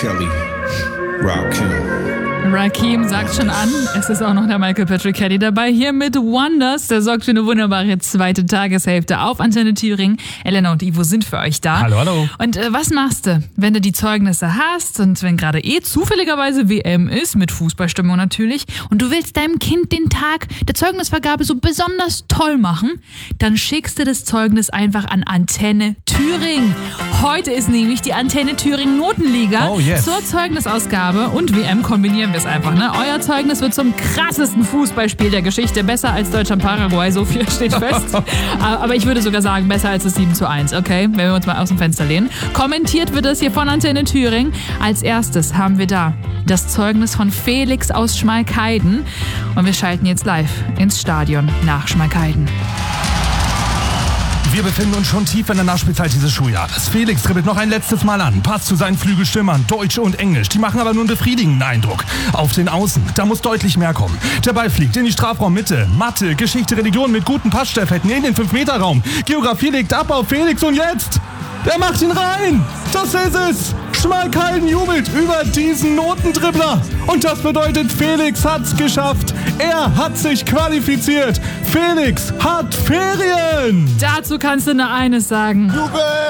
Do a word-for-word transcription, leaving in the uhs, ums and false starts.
Kelly, Rakim. Rakim sagt schon an, es ist auch noch der Michael Patrick Kelly dabei, hier mit Wonders. Der sorgt für eine wunderbare zweite Tageshälfte auf Antenne Thüringen. Elena und Ivo sind für euch da. Hallo, hallo. Und äh, was machst du, wenn du die Zeugnisse hast und wenn gerade eh zufälligerweise W M ist, mit Fußballstimmung natürlich, und du willst deinem Kind den Tag der Zeugnisvergabe so besonders toll machen, dann schickst du das Zeugnis einfach an Antenne Thüringen. Heute ist nämlich die Antenne Thüringen Notenliga oh, yes. zur Zeugnisausgabe und W M kombinieren wir es einfach. Ne? Euer Zeugnis wird zum krassesten Fußballspiel der Geschichte. Besser als Deutschland-Paraguay, so viel steht fest. Aber ich würde sogar sagen, besser als das sieben zu eins, okay? Wenn wir uns mal aus dem Fenster lehnen. Kommentiert wird es hier von Antenne Thüringen. Als erstes haben wir da das Zeugnis von Felix aus Schmalkalden. Und wir schalten jetzt live ins Stadion nach Schmalkalden. Wir befinden uns schon tief in der Nachspielzeit dieses Schuljahres. Felix dribbelt noch ein letztes Mal an, passt zu seinen Flügelstürmern, Deutsch und Englisch. Die machen aber nur einen befriedigenden Eindruck. Auf den Außen, da muss deutlich mehr kommen. Der Ball fliegt in die Strafraummitte. Mathe, Geschichte, Religion mit guten Passstaffetten in den fünf Meter Raum. Geografie legt ab auf Felix und jetzt... Der macht ihn rein! Das ist es! Schmalkalden jubelt über diesen Notendribbler. Und das bedeutet, Felix hat's geschafft. Er hat sich qualifiziert. Felix hat Ferien! Dazu kannst du nur eines sagen. Jubel!